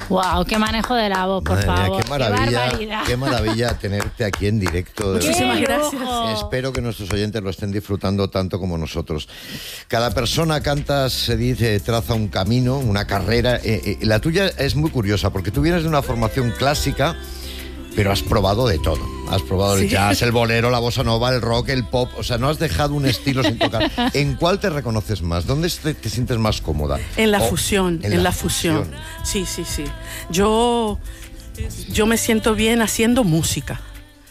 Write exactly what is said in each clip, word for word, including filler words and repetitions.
Wow, qué manejo de la voz, por Madre mía, favor. qué maravilla, qué barbaridad. qué maravilla tenerte aquí en directo. De Muchísimas verdad. gracias. Espero que nuestros oyentes lo estén disfrutando tanto como nosotros. Cada persona canta, se dice, traza un camino, una carrera. Eh, eh, la tuya es muy curiosa porque tú vienes de una formación clásica, pero has probado de todo. Has probado Sí. el jazz, el bolero, la bossa nova, el rock, el pop. O sea, no has dejado un estilo sin tocar. ¿En cuál te reconoces más? ¿Dónde te, te sientes más cómoda? En la O- fusión, en, la, la fusión. Sí, sí, sí. Yo, yo me siento bien haciendo música.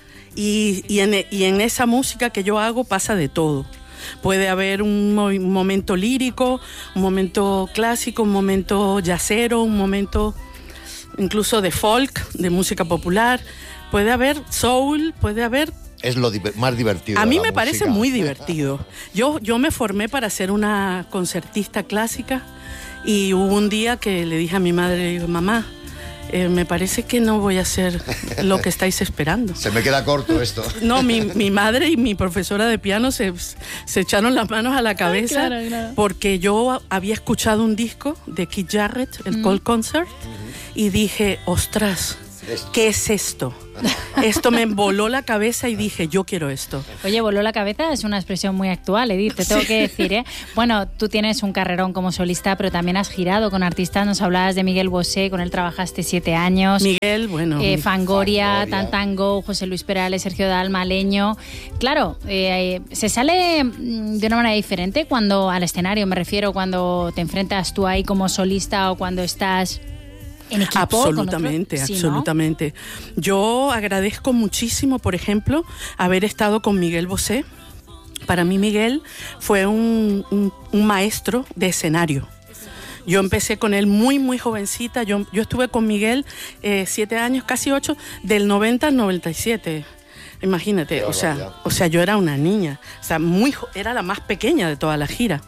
Y, y, en, y en esa música que yo hago pasa de todo. Puede haber un, mo- un momento lírico, un momento clásico, un momento jazzero, un momento incluso de folk, de música popular. Puede haber soul, puede haber... Es lo di- más divertido. A de mí la me parece música. muy divertido. Yo, yo me formé para ser una concertista clásica y hubo un día que le dije a mi madre, le digo, mamá, eh, me parece que no voy a hacer lo que estáis esperando. Se me queda corto esto. No, mi, mi madre y mi profesora de piano se, se echaron las manos a la cabeza. claro, claro. Porque yo había escuchado un disco de Keith Jarrett, el Cold Concert, y dije, ostras, ¿qué es esto? Esto me voló la cabeza y dije, yo quiero esto. Oye, voló la cabeza es una expresión muy actual, Edith, te tengo Sí. que decir, ¿eh? Bueno, tú tienes un carrerón como solista, pero también has girado con artistas, nos hablabas de Miguel Bosé, con él trabajaste siete años. Miguel, bueno... Eh, mi- Fangoria, Fangoria. Tantango, José Luis Perales, Sergio Dalma, Leño. Claro, eh, se sale mm, de una manera diferente cuando al escenario, me refiero, cuando te enfrentas tú ahí como solista o cuando estás en equipo. Absolutamente, con otro. Sí, ¿no? absolutamente. Yo agradezco muchísimo, por ejemplo, haber estado con Miguel Bosé. Para mí Miguel fue un, un- un maestro de escenario. Yo empecé con él muy, muy jovencita. Yo, yo estuve con Miguel eh, siete años, casi ocho, del noventa al noventa y siete. Imagínate, o sea, o sea, yo era una niña. O sea, muy, jo- era la más pequeña de toda la gira.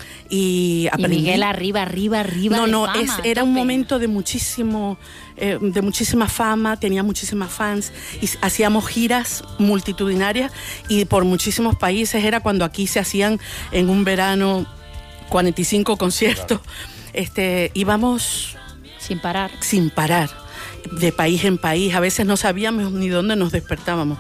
Y Y aprendí. Miguel arriba, arriba, arriba. No, de no, fama, es, a era un tope. momento de muchísimo, eh, de muchísima fama, tenía muchísimas fans y s- hacíamos giras multitudinarias y por muchísimos países. Era cuando aquí se hacían en un verano cuarenta y cinco conciertos. Este, íbamos Sin parar. sin parar, de país en país. A veces no sabíamos ni dónde nos despertábamos.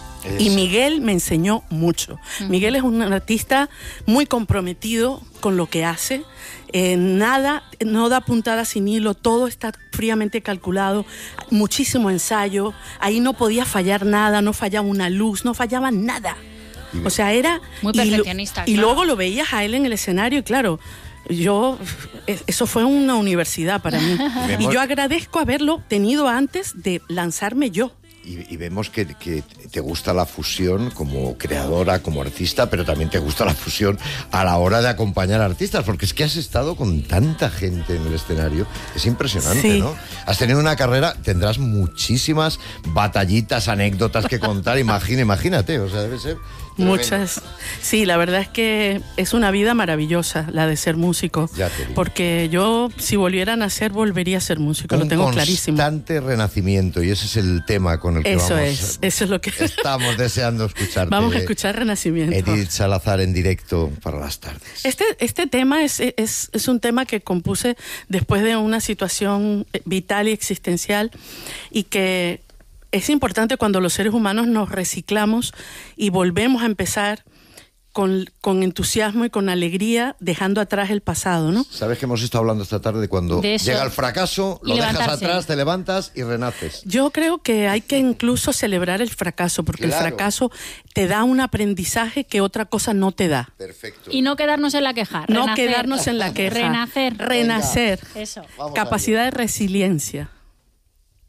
Y Miguel me enseñó mucho. Miguel es un artista muy comprometido con lo que hace. Eh, nada, no da puntada sin hilo, todo está fríamente calculado, muchísimo ensayo. Ahí no podía fallar nada, no fallaba una luz, no fallaba nada. O sea, era... Muy y lo- perfeccionista, Y, claro. luego lo veías a él en el escenario y claro... Yo, eh, eso fue una universidad para mí. Y yo agradezco haberlo tenido antes de lanzarme yo. Y, y vemos que, que te gusta la fusión como creadora, como artista, pero también te gusta la fusión a la hora de acompañar artistas, porque es que has estado con tanta gente en el escenario. Es impresionante, Sí. ¿no? Has tenido una carrera, tendrás muchísimas batallitas, anécdotas que contar. Imagina, imagínate, o sea, debe ser... tremendo. Muchas. Sí, la verdad es que es una vida maravillosa la de ser músico. Ya te digo. Porque yo, si volviera a nacer, volvería a ser músico. Un Lo tengo clarísimo. constante renacimiento, y ese es el tema con el que Eso vamos. es, eso es lo que... Estamos deseando escucharte. Vamos a escuchar Renacimiento. Edith Salazar en directo para las tardes. Este, este tema es, es, es un tema que compuse después de una situación vital y existencial y que es importante cuando los seres humanos nos reciclamos y volvemos a empezar con, con entusiasmo y con alegría, dejando atrás el pasado, ¿no? Sabes que hemos estado hablando esta tarde de cuando De eso. llega el fracaso, Y lo dejas levantarse. atrás, te levantas y renaces. Yo creo que hay que incluso celebrar el fracaso, porque Claro. el fracaso te da un aprendizaje que otra cosa no te da. Perfecto. Y no quedarnos en la queja. No renacer. quedarnos en la queja. Renacer. Renacer. Eso. Vamos a Capacidad de resiliencia.